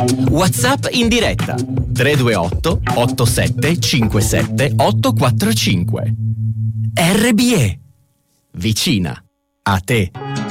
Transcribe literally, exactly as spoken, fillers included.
WhatsApp in diretta tre due otto otto sette cinque sette otto quattro cinque. R B E, vicina a te.